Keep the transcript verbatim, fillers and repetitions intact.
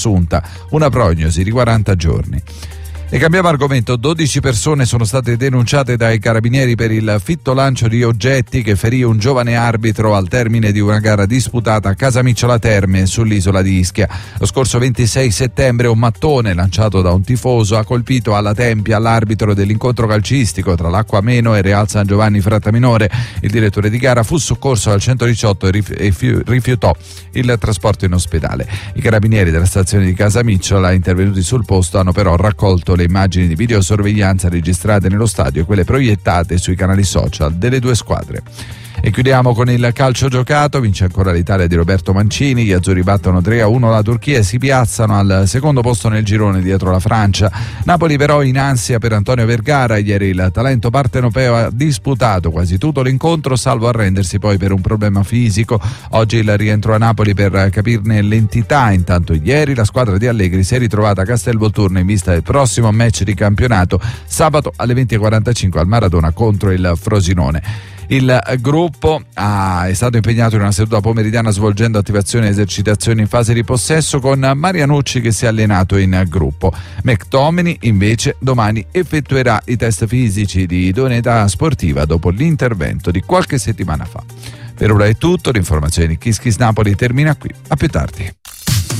assunta una prognosi di quaranta giorni. E cambiamo argomento. dodici persone sono state denunciate dai carabinieri per il fitto lancio di oggetti che ferì un giovane arbitro al termine di una gara disputata a Casamicciola Terme sull'isola di Ischia. Lo scorso ventisei settembre un mattone lanciato da un tifoso ha colpito alla tempia l'arbitro dell'incontro calcistico tra l'Acqua Ameno e Real San Giovanni Frattaminore. Il direttore di gara fu soccorso al centodiciotto e rifiutò il trasporto in ospedale. I carabinieri della stazione di Casamicciola intervenuti sul posto hanno però raccolto le immagini di videosorveglianza registrate nello stadio e quelle proiettate sui canali social delle due squadre. E chiudiamo con il calcio giocato. Vince ancora l'Italia di Roberto Mancini. Gli azzurri battono tre a uno la Turchia e si piazzano al secondo posto nel girone dietro la Francia. Napoli però in ansia per Antonio Vergara. Ieri il talento partenopeo ha disputato quasi tutto l'incontro, salvo arrendersi poi per un problema fisico. Oggi il rientro a Napoli per capirne l'entità. Intanto ieri la squadra di Allegri si è ritrovata a Castelvolturno in vista del prossimo match di campionato sabato alle venti e quarantacinque al Maradona contro il Frosinone. Il gruppo ah, è stato impegnato in una seduta pomeridiana svolgendo attivazioni e esercitazioni in fase di possesso con Marianucci che si è allenato in gruppo. McTominay invece domani effettuerà i test fisici di idoneità sportiva dopo l'intervento di qualche settimana fa. Per ora è tutto, l'informazione di Kiss Kiss Napoli termina qui. A più tardi.